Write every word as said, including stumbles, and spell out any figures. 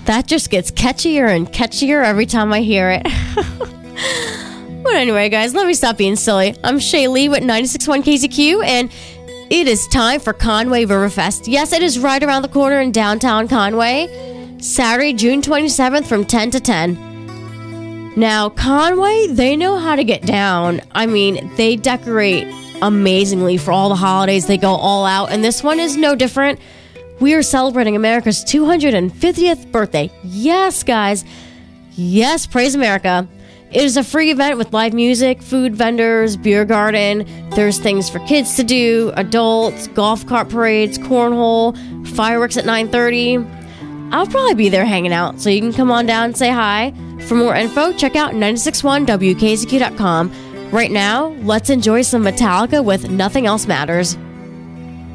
That just gets catchier and catchier every time I hear it. But anyway, guys, let me stop being silly. I'm Shay Lee with ninety-six point one K Z Q, and it is time for Conway Riverfest. Yes, it is right around the corner in downtown Conway. Saturday, June twenty-seventh from ten to ten. Now, Conway, they know how to get down. I mean, they decorate amazingly for all the holidays. They go all out, and this one is no different. We are celebrating America's two hundred fiftieth birthday. Yes, guys. Yes, praise America. It is a free event with live music, food vendors, beer garden. There's things for kids to do, adults, golf cart parades, cornhole, fireworks at nine thirty. I'll probably be there hanging out, so you can come on down and say hi. For more info, check out nine six one W K Z Q dot com. Right now, let's enjoy some Metallica with Nothing Else Matters.